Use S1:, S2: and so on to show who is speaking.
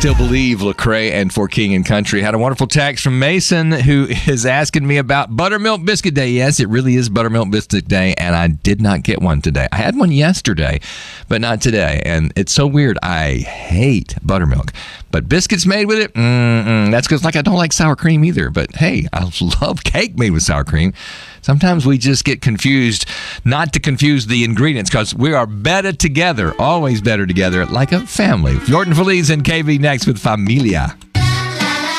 S1: Still Believe, Lecrae and For King and Country. Had a wonderful text from Mason who is asking me about Buttermilk Biscuit Day. Yes, it really is Buttermilk Biscuit Day, and I did not get one today. I had one yesterday, but not today, and it's so weird. I hate buttermilk, but biscuits made with it, that's because I don't like sour cream either, but hey, I love cake made with sour cream. Sometimes we just get confused, not to confuse the ingredients, because we are better together, always better together, like a family. Jordan Feliz and KV next with Familia.